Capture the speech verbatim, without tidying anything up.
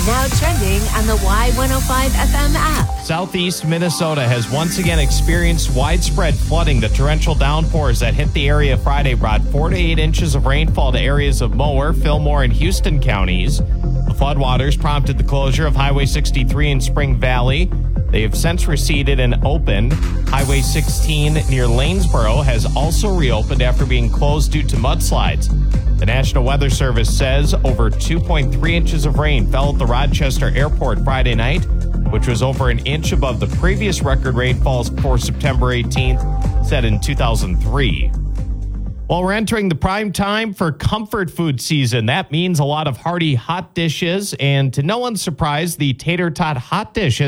Now trending on the Y one oh five F M app. Southeast Minnesota has once again experienced widespread flooding. The torrential downpours that hit the area Friday brought four to eight inches of rainfall to areas of Mower, Fillmore, and Houston counties. The floodwaters prompted the closure of Highway sixty-three in Spring Valley. They have since receded and opened. Highway sixteen near Lanesboro has also reopened after being closed due to mudslides. The National Weather Service says over two point three inches of rain fell at the Rochester Airport Friday night, which was over an inch above the previous record rainfalls for September eighteenth, set in two thousand three. Well, we're entering the prime time for comfort food season. That means a lot of hearty hot dishes, and to no one's surprise, the tater tot hot dish has